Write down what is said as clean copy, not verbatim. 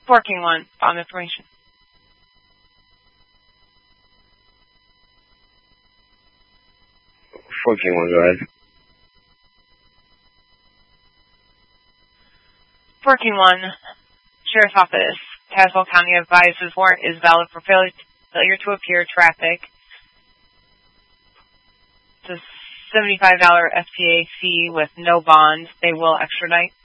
Working one. Bomb information. Working one, go ahead. Working one. Sheriff's Office. Tazewell County advises warrant is valid for failure to appear traffic. It's a $75 FTA fee with no bond. They will extradite.